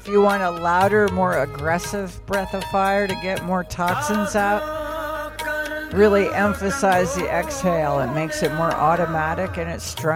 If you want a louder, more aggressive breath of fire to get more toxins out, really emphasize the exhale. It makes it more automatic and it's strong.